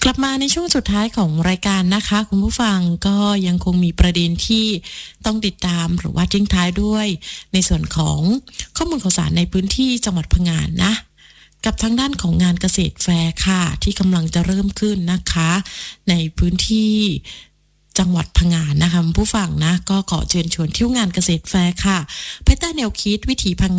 กลับมาในช่วงสุดท้ายของรายการนะคะคุณผู้ฟังก็ยังคงมีประเด็นที่ต้องติดตามหรือว่าทิ้งท้ายด้วยในส่วนของข้อมูลข่าวสารในพื้นที่จังหวัดพังงานนะกับทางด้านของงานเกษตรแฟร์ค่ะที่กำลังจะเริ่มขึ้นนะคะในพื้นที่จังหวัดพังงานนะคะผู้ฟังนะก็ขอเชิญชวนเที่ยวงานเกษตรแฟร์ค่ะภายใต้แนวคิดวิถีพัง